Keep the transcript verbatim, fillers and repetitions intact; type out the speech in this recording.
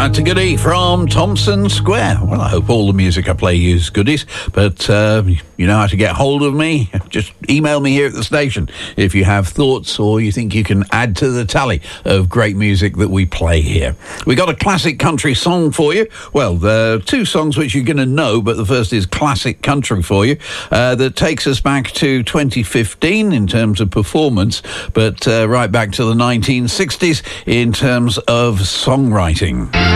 That's a goodie from Thompson Square. Well, I hope all the music I play you is goodies, but uh, you know how to get hold of me. Just email me here at the station if you have thoughts or you think you can add to the tally of great music that we play here. We got a classic country song for you. Well, there are two songs which you're going to know, but the first is classic country for you. Uh, that takes us back to twenty fifteen in terms of performance, but uh, right back to the nineteen sixties in terms of songwriting.